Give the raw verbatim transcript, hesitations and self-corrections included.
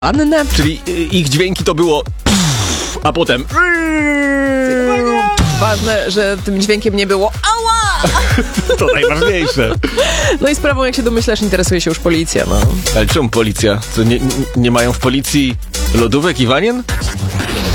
Annę. Czyli y, ich dźwięki to było pff, a potem Ważne, że tym dźwiękiem nie było ała! to najważniejsze. No i sprawą, jak się domyślasz, interesuje się już policja, no. Ale czemu policja? Co, nie, nie mają w policji lodówek i wanien?